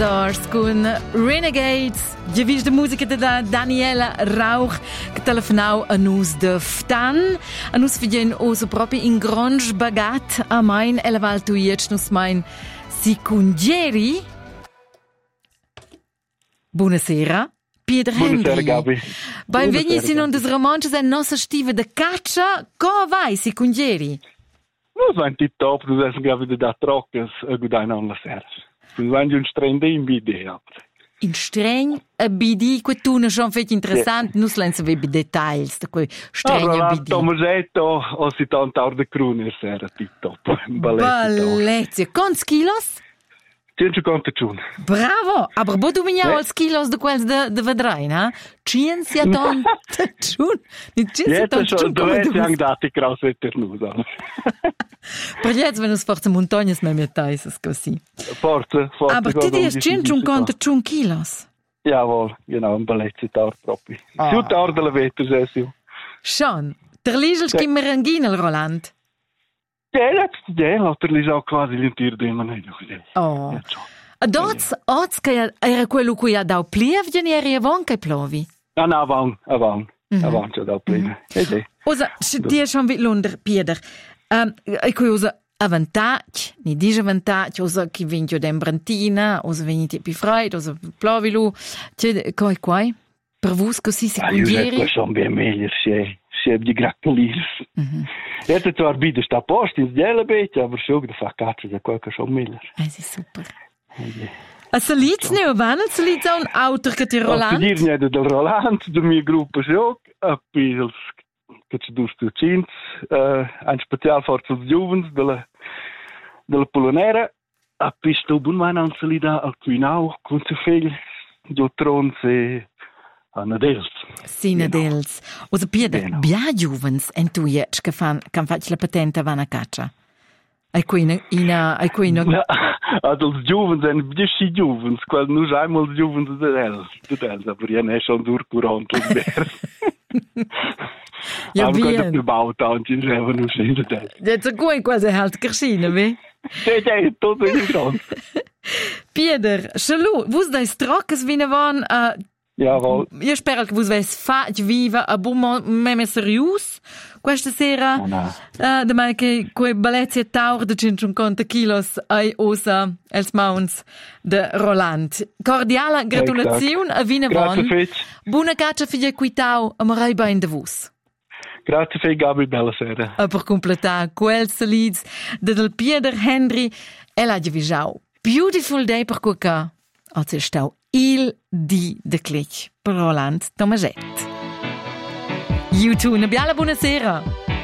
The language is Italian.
Stars con Renegades. Già visto la musica da Daniela Rauch che telefonau a nus de Ftan. A nus vidien oso proprio in grange bagat a mein eleval tu jetzt nus mein Sicungieri. Buonasera. Pieder Henry. Buonasera, Gabi. Benvenuti in un des romances en nostra stiva de caccia. Come vai, Sicungieri? No, sein tip-top, du essen Gabi da trockes a gudain an la sera. Du wenn un strende in bidea. In streng a bidi, que tu ne schon fet interessant, nus lenza vebi details da quei streng a bidi. Tomasetto o si tantaur de crune sera tip-top. Bellezia. Quants kilos? 150 chun. Bravo! Aber bo du mignau als kilos de quels de vedrai, na? 170 chun. Nicht 170 chun come du. Jetzt dati kraus eternusa. Per jetzt, wenn es forza montagnas me metais, es così. Forza. Aber ti dies 150 chun kilos? Jawohl, genau, un bellezzitar proprio. Più taur della vetta, Gesù. Schon. Der Liesel skimmer ein Ginel, Roland. L'altro lì quasi l'intiro di Emanuele. Oh. Dots, che era quello cui ha dau pliev, generi avon che plovi? No, avon c'è dau pliev. Osa, se ti schon vit lunder, Pieder. E cui osa avantage, ni dice avantage, osa chi vincio d'embrantina, osa venite più freit, osa plovilu. C'è coi? Per vus così si congieri? Io sono ben meglio, se di graccolire. Jetzt zwar bide sta post in delle beetje, aber schon de facaccia da qualche schon miller. Es ist super. A salits ne van, salits un autor che ti Roland. Dir ne del Roland, de mia gruppo schon, a pils che ci dus tu cins, ein special for the juvens della Polonera, a pisto bun man an salida al Quinau, con se fel do tronse Nadels. Sì, Nadels. Osa Pieder, bia juvens en tu jetsch che fac la patente van a caccia? Ai qui no... Adels juvens en bisci juvens, qual nu einmal juvens dels, aber ja ne schon durchkurant und der. Ja, bien. bien. Aber gebaut an in selber nu sind del. Jetzt so gut quasi halt Kirsine, we? Ja, tot schon. Pieder, Chalou, vus dais trockes vine van Jawohl. Io spero che voi fate viva a buon meme serius questa sera. Da mai che quei bellezze taur de 150 kilos ai osa els mounts de Roland. Cordiale gratulazione a vine von. Buona caccia figlia quitau a marai bain de vus. Grazie fe Gabi, bella sera. A per completar quel solids del Pieder Henry e la divisau. Beautiful day per coca. Als stau il di de clic per Roland Tomaset. YouTube, una bella buonasera.